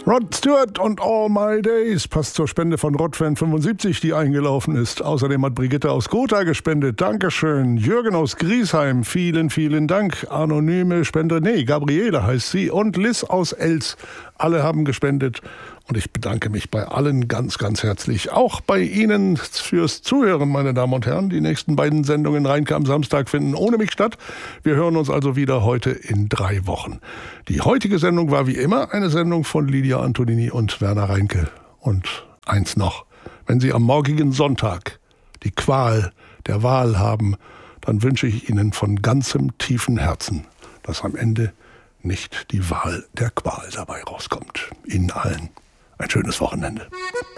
Rod Stewart und All My Days passt zur Spende von Rodfan75, die eingelaufen ist. Außerdem hat Brigitte aus Gotha gespendet. Dankeschön. Jürgen aus Griesheim, vielen, vielen Dank. Anonyme Spender, Gabriele heißt sie. Und Liz aus Els. Alle haben gespendet. Und ich bedanke mich bei allen ganz, ganz herzlich. Auch bei Ihnen fürs Zuhören, meine Damen und Herren. Die nächsten beiden Sendungen Reinke am Samstag finden ohne mich statt. Wir hören uns also wieder heute in 3 Wochen. Die heutige Sendung war wie immer eine Sendung von Lydia Antonini und Werner Reinke. Und eins noch, wenn Sie am morgigen Sonntag die Qual der Wahl haben, dann wünsche ich Ihnen von ganzem tiefen Herzen, dass am Ende nicht die Wahl der Qual dabei rauskommt. Ihnen allen ein schönes Wochenende.